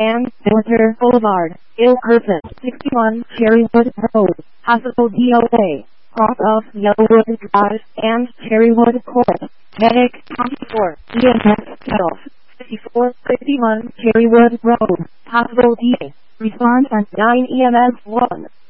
and Military Boulevard, Ilkerson, 61 Cherrywood Road, Hospital DOA, cross of Yellowwood Drive, and Cherrywood Court. Medic 24, EMS 12, 5451 Cherrywood Road, Hospital DA. Response at 9 EMS 1.